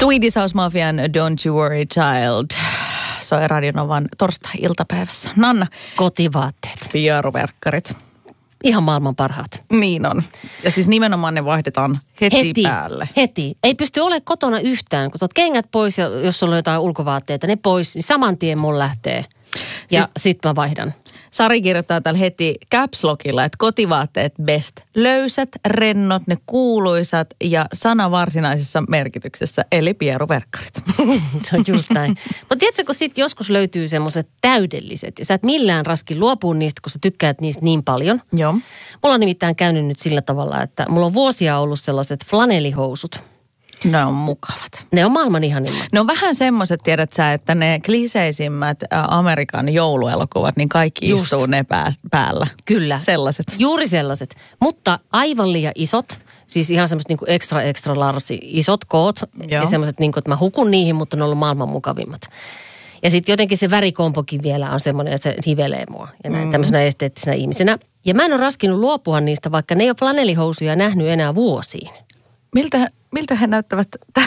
Swedish House Mafian Don't You Worry Child soi Radionovan torstai-iltapäivässä. Nanna. Kotivaatteet. Pieruverkkarit. Ihan maailman parhaat. Niin on. Ja siis nimenomaan ne vaihdetaan heti päälle. Heti. Ei pysty olemaan kotona yhtään. Kun sä oot kengät pois ja jos sulla on jotain ulkovaatteita, ne pois, niin saman tien mun lähtee. Ja sit mä vaihdan. Sari kirjoittaa täällä heti caps lockilla, että kotivaatteet best. Löysät, rennot, ne kuuluisat ja sana varsinaisessa merkityksessä, eli pieruverkkarit. Se on just näin. Mutta tiedätkö, kun sit joskus löytyy semmoiset täydelliset ja sä et millään raski luopua niistä, kun sä tykkäät niistä niin paljon. Joo. Mulla on nimittäin käynyt nyt sillä tavalla, että mulla on vuosia ollut sellaiset flanellihousut. Ne on mukavat. Ne on maailman ihanimmat. Ne on vähän semmoiset, tiedät sä, että ne kliseisimmät Amerikan jouluelokuvat, niin kaikki Just. istuu ne päällä. Kyllä. Sellaiset. Juuri sellaiset. Mutta aivan liian isot. Siis ihan semmoiset niinku extra large isot koot. Joo. Ja semmoiset niinku, että mä hukun niihin, mutta ne on ollut maailman mukavimmat. Ja sitten jotenkin se värikompokin vielä on semmoinen, että se hivelee mua. Ja näin tämmöisenä esteettisenä ihmisenä. Ja mä en ole raskinut luopua niistä, vaikka ne ei ole flanellihousuja nähnyt enää vuosiin. Miltä he näyttävät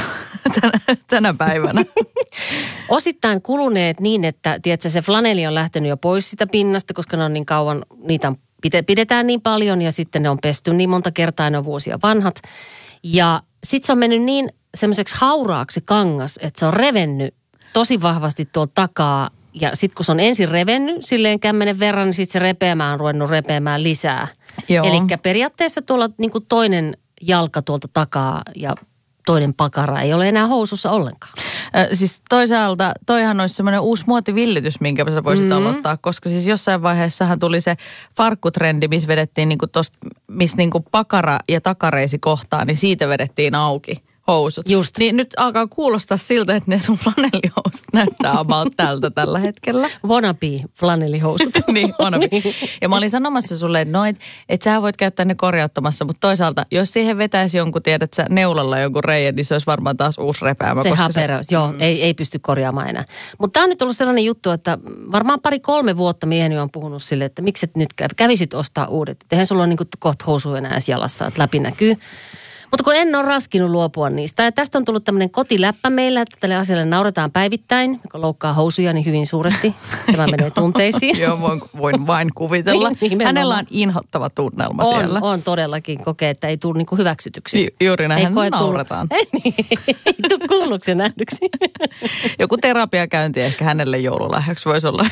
tänä päivänä? Osittain kuluneet niin, että tiedätkö, se flaneli on lähtenyt jo pois sitä pinnasta, koska ne on niin kauan, niitä pidetään niin paljon ja sitten ne on pesty niin monta kertaa, ne on vuosia vanhat. Ja sitten se on mennyt niin semmoiseksi hauraaksi kangas, että se on revennyt tosi vahvasti tuolta takaa. Ja sitten kun se on ensin revennyt silleen kämmenen verran, niin sitten se repeämään on ruvennut repeämään lisää. Eli periaatteessa tuolla niin kuin toinen jalka tuolta takaa ja toinen pakara ei ole enää housussa ollenkaan. Siis toisaalta toihan olisi semmoinen uusi muotivillitys, minkä sä voisit aloittaa, koska siis jossain vaiheessahan tuli se farkkutrendi, missä vedettiin niinku tosta, missä niinku pakara ja takareisi kohtaa, niin siitä vedettiin auki housut. Just. Niin nyt alkaa kuulostaa siltä, että ne sun flanellihousut näyttää about tältä tällä hetkellä. Wannabe flanellihousut. Niin, wannabe. Ja mä olin sanomassa sulle, että et sä voit käyttää ne korjauttamassa, mutta toisaalta, jos siihen vetäisi jonkun, tiedät sä, neulalla jonkun reijän, niin se olisi varmaan taas uusi repäämä. Se haperoisi, joo, ei pysty korjaamaan enää. Mutta tämä on nyt ollut sellainen juttu, että varmaan 2-3 vuotta mieheni on puhunut sille, että miksi et nyt kävisit ostaa uudet. Eihän sulla ole niin kohta housuja enää jalassa, että läpi näkyy. Mutta kun en ole raskinut luopua niistä. Ja tästä on tullut tämmöinen kotiläppä meillä, että tälle asialle nauretaan päivittäin. Kun loukkaa housuja niin hyvin suuresti. Tämä menee tunteisiin. Joo, voin vain kuvitella. Hänellä on inhottava tunnelma siellä. On todellakin kokee, että ei tule niinku hyväksytyksi. Juuri näin, hän nauretaan. Ei tule kuulluksi ja nähdyksi. Joku terapiakäynti ehkä hänelle joululahjaksi voisi olla.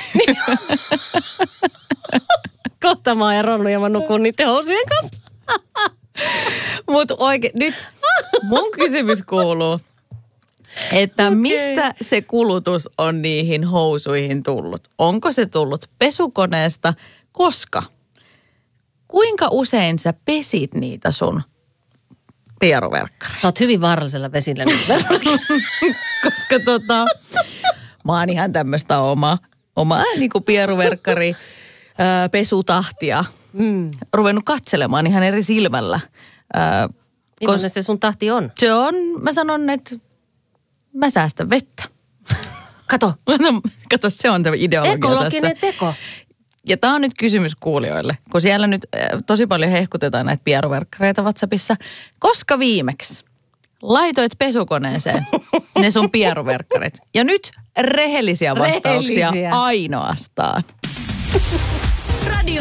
Kohta mä ja Ronnu ja mä nukun niiden housujen kanssa. Mutta oikein, nyt mun kysymys kuuluu, että mistä se kulutus on niihin housuihin tullut? Onko se tullut pesukoneesta? Koska? Kuinka usein sä pesit niitä sun pieruverkkareita? Sä oot hyvin vaarallisella vesillä nyt. Koska mä oon ihan tämmöistä omaa niinku pieruverkkari pesutahtia. Ruvennut katselemaan ihan eri silmällä. Millainen se sun tahti on? Se on, mä sanon, että mä säästän vettä. Kato, se on tämä ideologia ekologinen tässä. teko. Ja tämä on nyt kysymys kuulijoille, kun siellä nyt tosi paljon hehkutetaan näitä pieruverkkareita WhatsAppissa. Koska viimeksi laitoit pesukoneeseen ne sun pieruverkkarit? Ja nyt rehellisiä vastauksia ainoastaan.